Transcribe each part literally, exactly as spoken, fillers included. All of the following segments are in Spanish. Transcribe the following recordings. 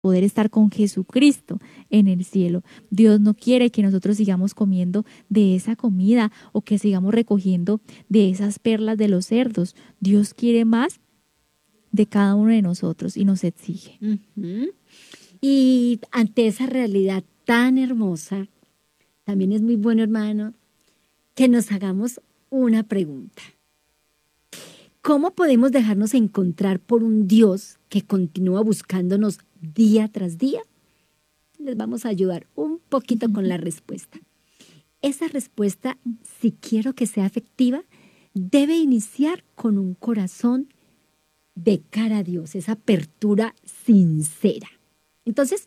poder estar con Jesucristo en el cielo. Dios no quiere que nosotros sigamos comiendo de esa comida o que sigamos recogiendo de esas perlas de los cerdos. Dios quiere más de cada uno de nosotros y nos exige. Uh-huh. Y ante esa realidad tan hermosa, también es muy bueno, hermano, que nos hagamos una pregunta. ¿Cómo podemos dejarnos encontrar por un Dios que continúa buscándonos día tras día? Les vamos a ayudar un poquito con la respuesta. Esa respuesta, si quiero que sea efectiva, debe iniciar con un corazón de cara a Dios, esa apertura sincera. Entonces,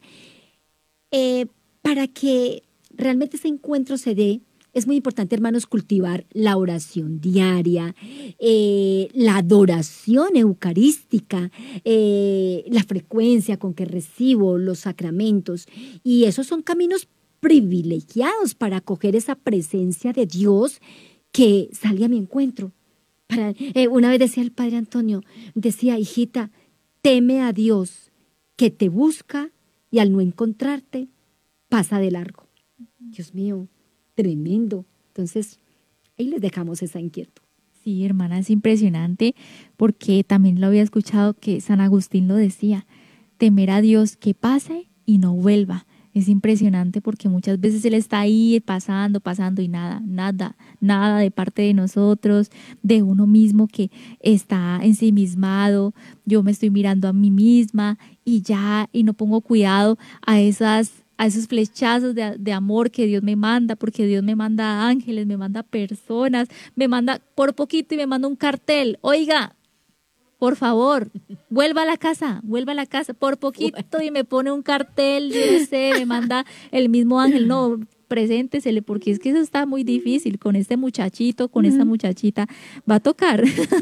eh, para que realmente ese encuentro se dé, es muy importante, hermanos, cultivar la oración diaria, eh, la adoración eucarística, eh, la frecuencia con que recibo los sacramentos. Y esos son caminos privilegiados para acoger esa presencia de Dios que sale a mi encuentro. Para, eh, una vez decía el padre Antonio, decía, hijita, teme a Dios que te busca y al no encontrarte pasa de largo. Dios mío, tremendo. Entonces, ahí les dejamos esa inquietud. Sí, hermana, es impresionante porque también lo había escuchado que San Agustín lo decía, temer a Dios que pase y no vuelva. Es impresionante porque muchas veces Él está ahí pasando, pasando y nada, nada, nada de parte de nosotros, de uno mismo que está ensimismado. Yo me estoy mirando a mí misma y ya, y no pongo cuidado a esas, a esos flechazos de, de amor que Dios me manda, porque Dios me manda ángeles, me manda personas, me manda por poquito y me manda un cartel. Oiga, por favor, vuelva a la casa, vuelva a la casa, por poquito y me pone un cartel, yo no sé, me manda el mismo ángel, no, preséntesele, porque es que eso está muy difícil, con este muchachito, con esta muchachita, va a tocar,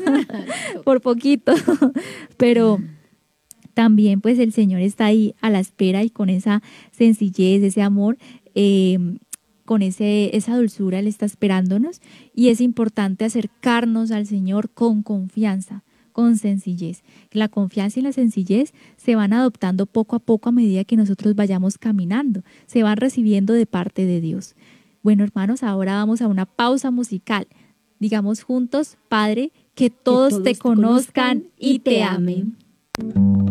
por poquito, pero también pues el Señor está ahí a la espera y con esa sencillez, ese amor, eh, con ese, esa dulzura, Él está esperándonos y es importante acercarnos al Señor con confianza, con sencillez. La confianza y la sencillez se van adoptando poco a poco a medida que nosotros vayamos caminando, se van recibiendo de parte de Dios. Bueno, hermanos, ahora vamos a una pausa musical. Digamos juntos, Padre, que todos, que todos te, te conozcan, conozcan y te amen. amen.